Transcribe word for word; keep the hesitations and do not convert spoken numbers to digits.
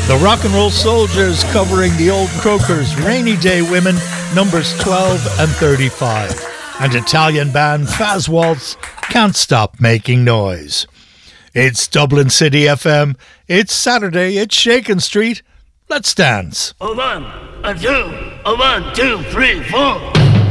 The Rock and Roll Soldiers covering the Old Croakers' Rainy Day Women, numbers twelve and thirty-five. And Italian band Faz Waltz, Can't Stop Making Noise. It's Dublin City F M. It's Saturday. It's Shakin' Street. Let's dance. A one, a two, a one, two, three, four.